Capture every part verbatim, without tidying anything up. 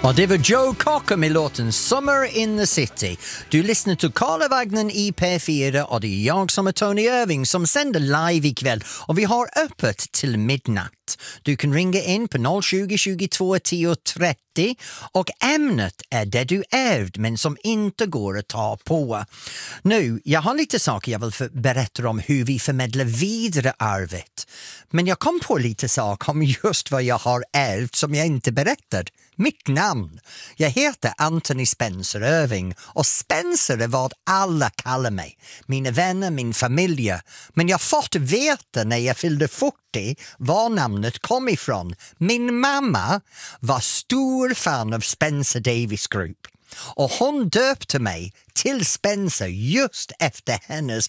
Och det var Joe Cocker med låten Summer in the City. Du lyssnar till Karla Wagner i P fyra och det är jag som är Tony Irving som sänder live ikväll. Och vi har öppet till midnatt. Du kan ringa in på noll tjugo, tjugotvå, tio, trettio och ämnet är det du ärvd men som inte går att ta på. Nu, jag har lite saker jag vill för- berätta om hur vi förmedlar vidare arvet. Men jag kom på lite saker om just vad jag har ärvt som jag inte berättade. Mitt namn. Jag heter Anthony Spencer Irving och Spencer är vad alla kallar mig. Mina vänner, min familj. Men jag fått veta när jag fyllde fyrtio var namnet kom ifrån. Min mamma var stor fan av Spencer Davis Group. Och hon döpte mig till Spencer just efter hennes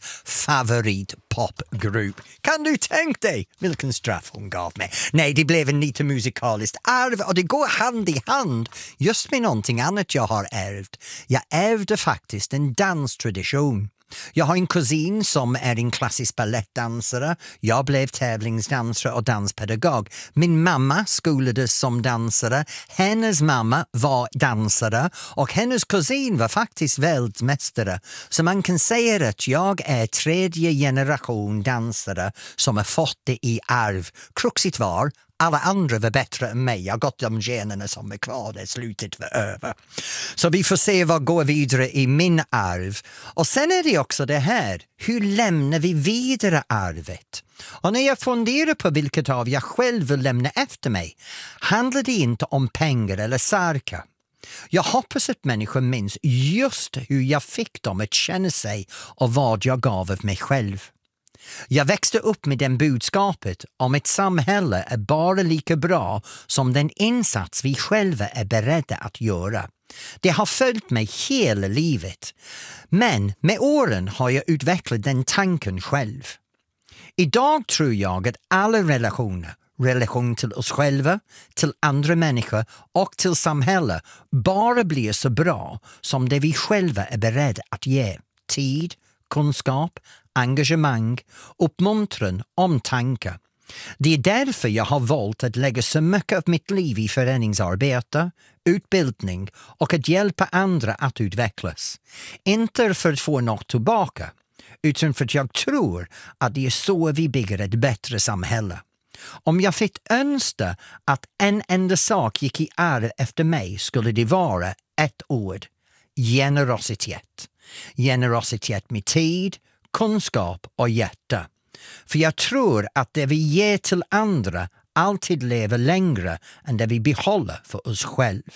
favoritpopgrupp. Kan du tänka dig vilken straff hon gav mig? Nej, det blev en lite musikaliskt arv och det går hand i hand just med någonting annat jag har ärvt. Jag ärvde faktiskt en danstradition. Jag har en kusin som är en klassisk ballettdansare. Jag blev tävlingsdansare och danspedagog. Min mamma skolades som dansare. Hennes mamma var dansare. Och hennes kusin var faktiskt världsmästare. Så man kan säga att jag är tredje generation dansare som har fått det i arv. Kruxigt var. Alla andra var bättre än mig. Jag har gått de generna som är kvar där slutet var över. Så vi får se vad går vidare i min arv. Och sen är det också det här. Hur lämnar vi vidare arvet? Och när jag funderar på vilket av jag själv vill lämna efter mig handlar det inte om pengar eller saker. Jag hoppas att människor minns just hur jag fick dem att känna sig och vad jag gav av mig själv. Jag växte upp med den budskapet om ett samhälle är bara lika bra som den insats vi själva är beredda att göra. Det har följt mig hela livet. Men med åren har jag utvecklat den tanken själv. Idag tror jag att alla relationer, relation till oss själva, till andra människor och till samhället bara blir så bra som det vi själva är beredda att ge. Tid, kunskap, engagemang, uppmuntran, omtanke. Det är därför jag har valt att lägga så mycket av mitt liv i föreningsarbete, utbildning och att hjälpa andra att utvecklas. Inte för att få något tillbaka, utan för att jag tror att det är så vi bygger ett bättre samhälle. Om jag fick önska att en enda sak gick i arv efter mig skulle det vara ett ord. Generositet. Generositet med tid, kunskap och hjärta. För jag tror att det vi ger till andra alltid lever längre än det vi behåller för oss själv.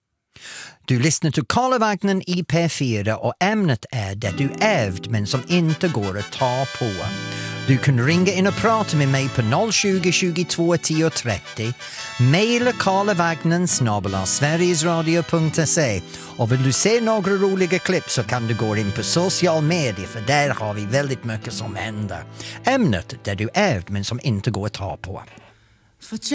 Du lyssnar till Karla Wagner i P fyra och ämnet är det du ärvt men som inte går att ta på. Du kan ringa in och prata med mig på noll tjugo, tjugotvå, tio, trettio. Maila karlavagnen snabel-a sverigesradio punkt se. Och vill du se några roliga klipp så kan du gå in på social media för där har vi väldigt mycket som händer. Ämnet där du ärvt men som inte går att ta på.